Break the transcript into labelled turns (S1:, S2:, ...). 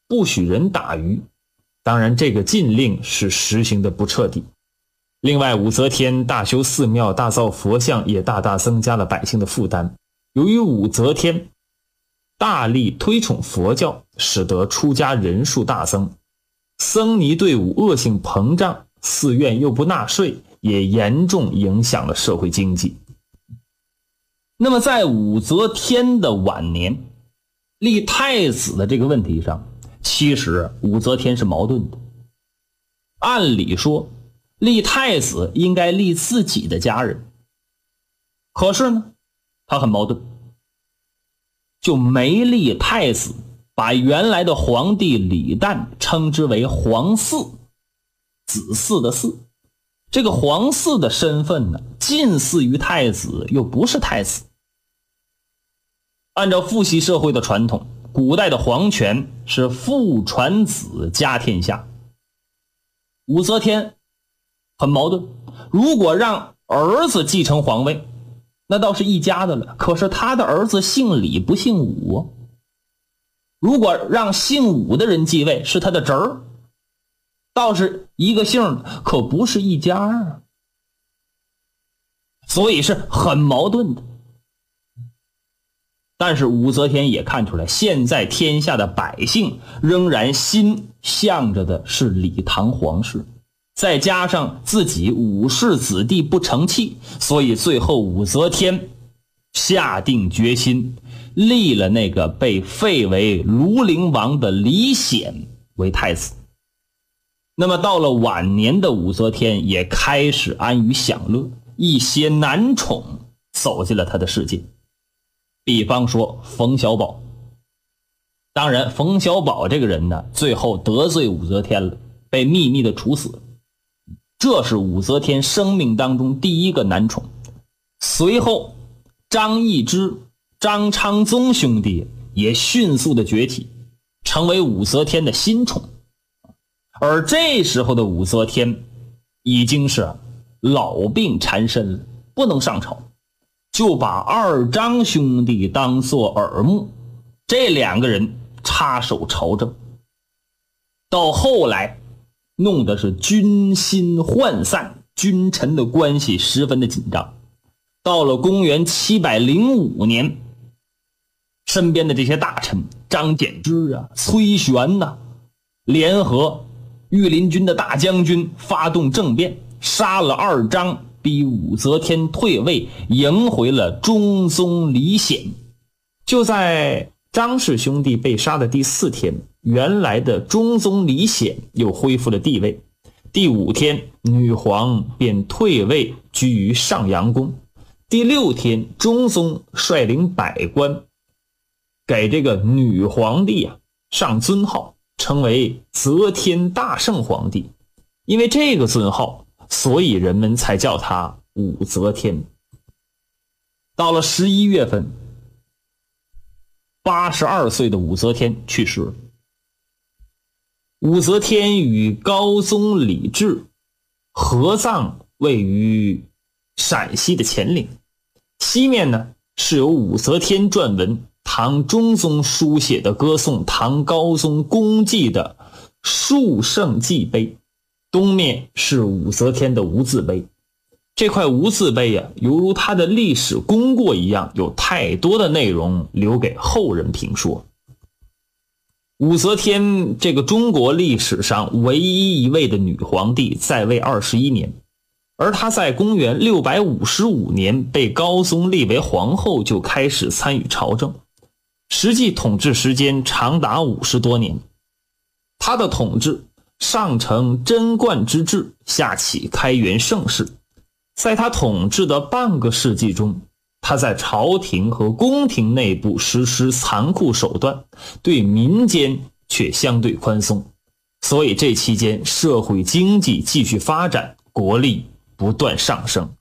S1: 不许人打鱼。当然这个禁令是实行的不彻底。另外武则天大修寺庙，大造佛像，也大大增加了百姓的负担。由于武则天大力推崇佛教，使得出家人数大增，僧尼队伍恶性膨胀，寺院又不纳税，也严重影响了社会经济。那么在武则天的晚年，立太子的这个问题上，其实武则天是矛盾的。按理说立太子应该立自己的家人，可是呢他很矛盾，就没立太子，把原来的皇帝李旦称之为皇嗣，子嗣的嗣。这个皇嗣的身份呢，近似于太子，又不是太子。按照父系社会的传统，古代的皇权是父传子家天下。武则天很矛盾，如果让儿子继承皇位，那倒是一家的了，可是他的儿子姓李不姓武。如果让姓武的人继位，是他的侄儿，倒是一个姓的，可不是一家啊。所以是很矛盾的。但是武则天也看出来，现在天下的百姓仍然心向着的是李唐皇室，再加上自己武氏子弟不成器，所以最后武则天下定决心，立了那个被废为庐陵王的李显为太子。那么到了晚年的武则天也开始安于享乐，一些男宠走进了她的世界。比方说冯小宝。当然冯小宝这个人呢，最后得罪武则天了，被秘密的处死了。这是武则天生命当中第一个男宠。随后张易之、张昌宗兄弟也迅速的崛起，成为武则天的新宠。而这时候的武则天已经是老病缠身了，不能上朝，就把二张兄弟当作耳目，这两个人插手朝政。到后来弄得是军心涣散，君臣的关系十分的紧张。到了公元705年，身边的这些大臣张柬之啊、崔玄呐，联合御林军的大将军发动政变，杀了二张，逼武则天退位，迎回了中宗李显。就在张氏兄弟被杀的第4天，原来的中宗李显又恢复了帝位。第5天，女皇便退位居于上阳宫。第6天，中宗率领百官给这个女皇帝上尊号，称为则天大圣皇帝。因为这个尊号，所以人们才叫她武则天。到了11月份，82岁的武则天去世了。武则天与高宗李治合葬位于陕西的乾陵，西面呢是由武则天撰文唐中宗书写的歌颂唐高宗功绩的述圣祭碑，东面是武则天的无字碑。这块无字碑犹如它的历史功过一样，有太多的内容留给后人评说。武则天这个中国历史上唯一一位的女皇帝在位21年，而她在公元655年被高宗立为皇后，就开始参与朝政，实际统治时间长达50多年。她的统治上承贞观之治，下启开元盛世。在她统治的半个世纪中，他在朝廷和宫廷内部实施残酷手段，对民间却相对宽松，所以这期间社会经济继续发展，国力不断上升。